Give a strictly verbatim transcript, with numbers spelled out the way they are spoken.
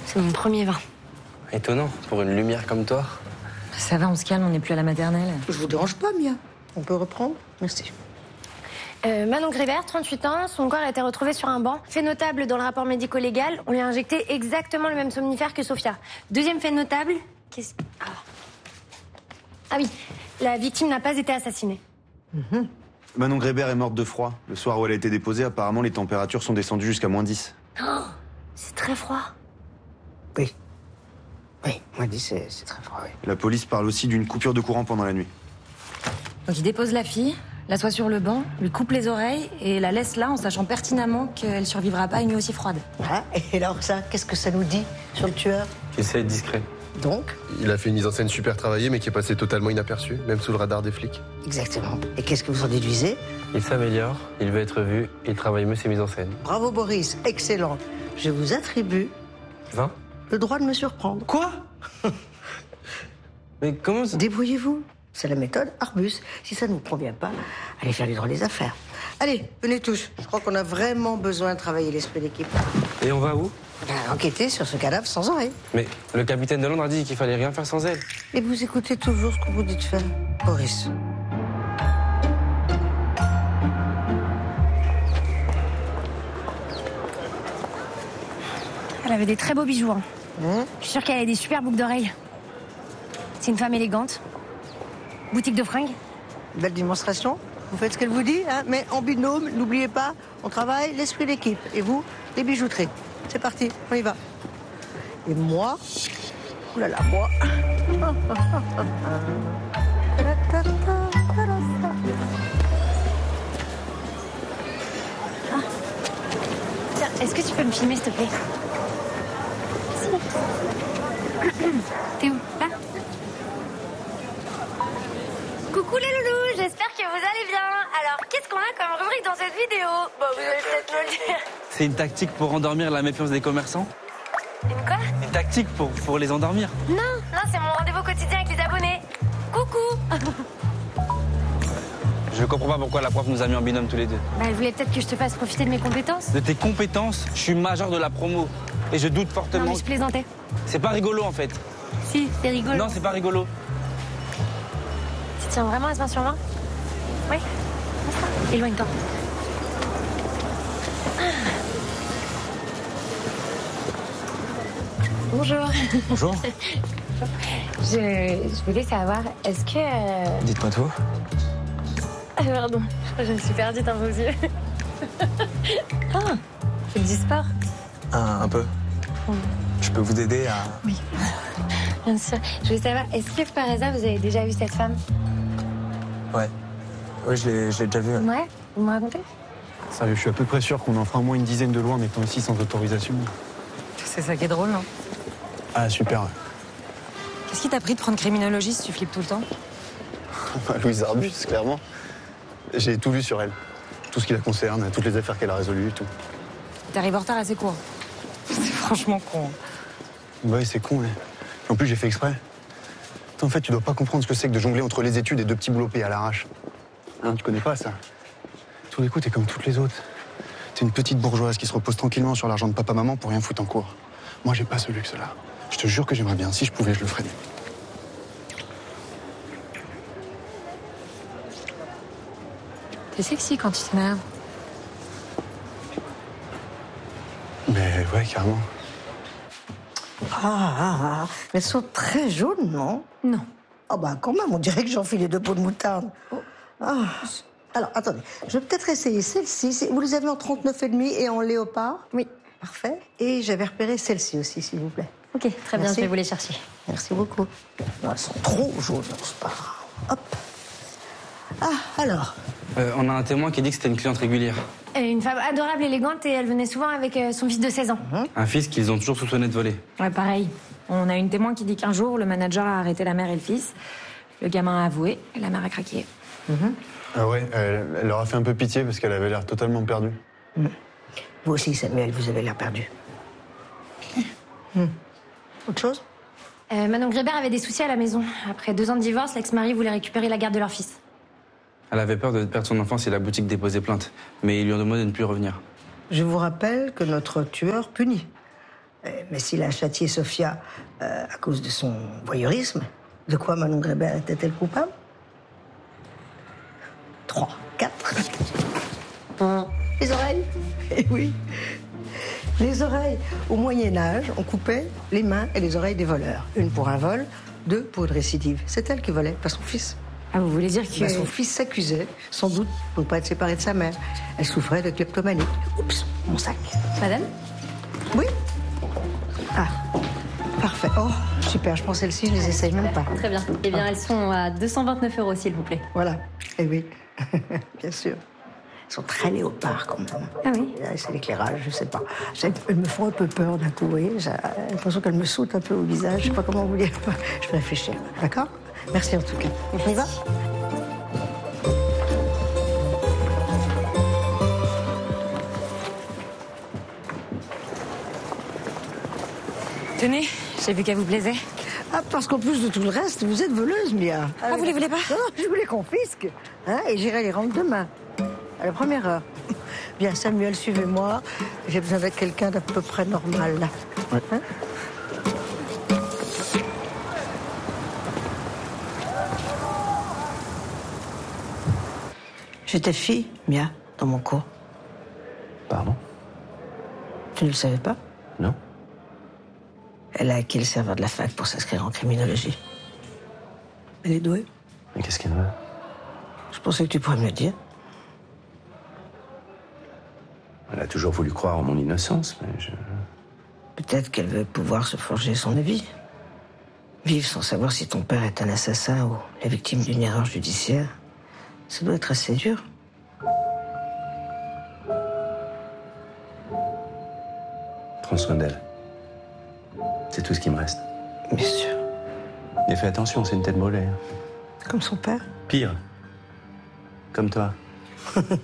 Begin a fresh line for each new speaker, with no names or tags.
C'est mon premier vin.
Étonnant, pour une lumière comme toi.
Ça va, on se calme, on n'est plus à la maternelle.
Je vous dérange pas, Mia. On peut reprendre? Merci.
Euh, Manon Grébert, trente-huit ans, son corps a été retrouvé sur un banc. Fait notable dans le rapport médico-légal, on lui a injecté exactement le même somnifère que Sophia. Deuxième fait notable, qu'est-ce... Ah. ah oui, la victime n'a pas été assassinée.
Mmh. Manon Grébert est morte de froid. Le soir où elle a été déposée, apparemment, les températures sont descendues jusqu'à moins dix.
Oh, c'est très froid.
Oui. Oui, moins dix, c'est, c'est très froid, oui.
La police parle aussi d'une coupure de courant pendant la nuit.
Donc il dépose la fille, l'assoit sur le banc, lui coupe les oreilles et la laisse là en sachant pertinemment qu'elle survivra pas à une nuit aussi froide.
Ah, et alors ça, qu'est-ce que ça nous dit sur le tueur?
Qu'il sait être discret.
Donc?
Il a fait une mise en scène super travaillée, mais qui est passée totalement inaperçue, même sous le radar des flics.
Exactement. Et qu'est-ce que vous en déduisez?
Il s'améliore, il veut être vu, il travaille mieux ses mises en scène.
Bravo Boris, excellent. Je vous attribue
vingt
le droit de me surprendre.
Quoi? Mais comment ça...
Débrouillez-vous. C'est la méthode Arbus. Si ça ne vous convient pas, allez faire les droits des affaires. Allez, venez tous. Je crois qu'on a vraiment besoin de travailler l'esprit d'équipe.
Et on va où?
Ben, enquêter sur ce cadavre sans oreille.
Mais le capitaine de Londres a dit qu'il fallait rien faire sans elle.
Et vous écoutez toujours ce que vous dites faire, Boris.
Elle avait des très beaux bijoux. Hein.
Mmh.
Je suis sûre qu'elle avait des super boucles d'oreilles. C'est une femme élégante. Boutique de fringues.
Belle démonstration. Vous faites ce qu'elle vous dit, hein, mais en binôme, n'oubliez pas, on travaille l'esprit d'équipe. Et vous, les bijouteries. C'est parti, on y va. Et moi, oulala, moi.
Ah. Tiens, est-ce que tu peux me filmer, s'il te plaît? T'es où? Là? Coucou les loulous, j'espère que vous allez bien. Alors, qu'est-ce qu'on a comme rubrique dans cette vidéo? Bah, vous allez peut-être me le dire.
C'est une tactique pour endormir la méfiance des commerçants?
Une quoi?
Une tactique pour, pour les endormir?
Non, non, c'est mon rendez-vous quotidien avec les abonnés. Coucou.
Je comprends pas pourquoi la prof nous a mis en binôme tous les deux.
Bah, elle voulait peut-être que je te fasse profiter de mes compétences.
De tes compétences? Je suis major de la promo. Et je doute fortement...
Non, mais je plaisantais.
C'est pas rigolo, en fait.
Si, c'est rigolo.
Non, c'est pas rigolo.
Tu tiens vraiment à ce vingt sur vingt? Oui. Éloigne-toi. Bonjour.
Bonjour.
Je, je voulais savoir, est-ce que... euh,
Dites-moi tout.
Ah, pardon, je me suis perdue dans vos yeux. Ah, c'est du sport.
Un, un peu.
Mm.
Je peux vous aider à...
Oui, bien sûr. Je voulais savoir, est-ce que par hasard, vous avez déjà vu cette femme?
Ouais. Oui, je l'ai, je l'ai déjà vu. Ouais.
Ouais. Vous me racontez?
Sérieux, je suis à peu près sûr qu'on en fera au moins une dizaine de lois en étant ici sans autorisation.
C'est ça qui est drôle, non?
Ah, super.
Qu'est-ce qui t'a pris de prendre criminologie si tu flippes tout le temps?
Bah, Louise Arbus, clairement. J'ai tout vu sur elle. Tout ce qui la concerne, toutes les affaires qu'elle a résolues, tout.
T'arrives en retard assez court. C'est franchement con.
Ouais, c'est con, mais... En plus, j'ai fait exprès. En fait, tu dois pas comprendre ce que c'est que de jongler entre les études et deux petits boulots payés à l'arrache. Hein, tu connais pas ça? Tous les coups, t'es comme toutes les autres. T'es une petite bourgeoise qui se repose tranquillement sur l'argent de papa-maman pour rien foutre en cours. Moi, j'ai pas ce luxe-là. Je te jure que j'aimerais bien. Si je pouvais, je le ferais.
T'es sexy quand tu t'énerves.
Mais ouais, carrément.
Ah, ah, ah. Mais elles sont très jaunes, non?
Non.
Ah bah quand même, on dirait que j'enfile les deux pots de moutarde. Ah. Alors, attendez, je vais peut-être essayer celle-ci. C'est- Vous les avez en trente-neuf et demi et en léopard?
Oui.
Parfait. Et j'avais repéré celle-ci aussi, s'il vous plaît.
Ok, très bien,
Merci.
je vais vous les chercher.
Merci beaucoup. Non, elles sont trop jaunes, c'est pas grave. Hop. Ah, alors.
Euh, on a un témoin qui dit que c'était une cliente régulière.
Euh, Une femme adorable, élégante, et elle venait souvent avec euh, son fils de seize ans.
Un fils qu'ils ont toujours soupçonné de voler.
Ouais, pareil. On a une témoin qui dit qu'un jour, le manager a arrêté la mère et le fils. Le gamin a avoué et la mère a craqué.
Ah ouais, elle, elle leur a fait un peu pitié parce qu'elle avait l'air totalement perdue.
Vous aussi, Samuel, vous avez l'air perdu. Hmm. Autre chose?
Euh, Manon Grébert avait des soucis à la maison. Après deux ans de divorce, l'ex-mari voulait récupérer la garde de leur fils.
Elle avait peur de perdre son enfant si la boutique déposait plainte. Mais ils lui ont demandé de ne plus revenir.
Je vous rappelle que notre tueur punit. Euh, Mais s'il a châtié Sofia euh, à cause de son voyeurisme, de quoi Manon Grébert était-elle coupable? Trois, quatre. Les oreilles? Eh oui. Les oreilles. Au Moyen-Âge, on coupait les mains et les oreilles des voleurs. Une pour un vol, deux pour une récidive. C'est elle qui volait, pas son fils.
Ah, vous voulez dire que...
Ben, son fils s'accusait, sans doute, pour ne pas être séparé de sa mère. Elle souffrait de kleptomanie. Oups, mon sac.
Madame?
Oui? Ah, parfait. Oh, super, je prends celle-ci, je les essaye même pas.
Très bien. Eh bien, elles sont à deux cent vingt-neuf euros, s'il vous plaît.
Voilà. Eh oui, bien sûr. Elles sont très léopards, quand même.
Ah oui?
C'est l'éclairage, je sais pas. Elles me font un peu peur d'un coup, vous voyez. J'ai l'impression qu'elles me sautent un peu au visage. Je sais pas comment vous dire. Je vais réfléchir, d'accord? Merci en tout cas. On y va?
Tenez, j'ai vu qu'elle vous plaisait.
Ah, parce qu'en plus de tout le reste, vous êtes voleuse, Mia.
Ah, vous les voulez pas?
Non, non, je vous les confisque. Hein, et j'irai les rendre demain, à la première heure. Bien, Samuel, suivez-moi. J'ai besoin d'être quelqu'un d'à peu près normal, là.
Ouais.
Hein? J'étais fille, Mia, dans mon cours.
Pardon?
Tu ne le savais pas?
Non?
Elle a acquis le serveur de la fac pour s'inscrire en criminologie. Elle est douée.
Mais qu'est-ce qu'elle veut?
Je pensais que tu pourrais me le dire.
Elle a toujours voulu croire en mon innocence, mais je...
Peut-être qu'elle veut pouvoir se forger son avis. Vivre sans savoir si ton père est un assassin ou la victime d'une erreur judiciaire, ça doit être assez dur.
Prends soin d'elle. C'est tout ce qui me reste.
Bien sûr.
Mais fais attention, c'est une tête brûlée. hein.
Comme son père.
Pire. Comme toi.